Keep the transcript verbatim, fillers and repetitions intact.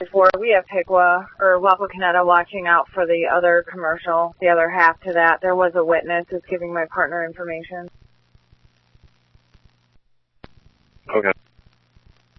before, we have Piqua or Wapakoneta watching out for the other commercial, the other half to that. There was a witness who's giving my partner information. Okay.